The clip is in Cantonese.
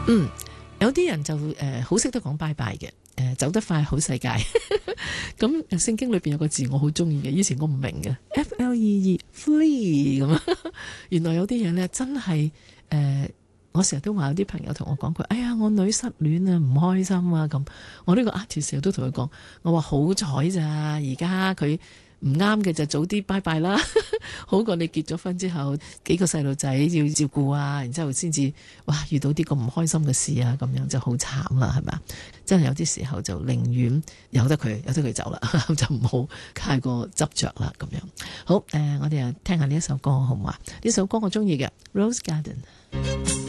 嗯，有啲人就好識得講拜拜嘅，走得快好世界。咁聖經裏邊有個字我好中意嘅，以前我唔明嘅 FLEE flee 咁啊。原來有啲嘢呢真係我成日都話有啲朋友同我講佢，哎呀我女失戀啊，唔開心啊咁。我呢個 artist 成日都同佢講，我話好彩咋，而家佢唔啱嘅就早啲拜拜啦，好過你結咗婚之後幾個細路仔要照顧啊，然之後先至哇遇到啲咁唔開心嘅事啊，咁樣就好慘啦，係咪？真係有啲時候就寧願由得佢走啦，就唔好太過執着啦咁樣。好，我哋又聽下呢一首歌好唔好啊？呢首歌我中意嘅 Rose Garden。